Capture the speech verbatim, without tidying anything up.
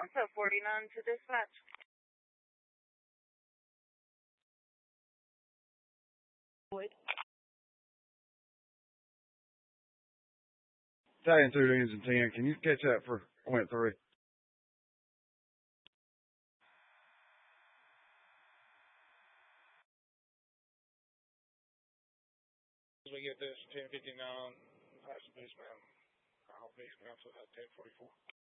Also forty-nine to dispatch. Wood. Tagging through engine ten. Can you catch that for point three? As we get this ten fifty-nine, that's eastbound. I'll be eastbound to that ten forty-four.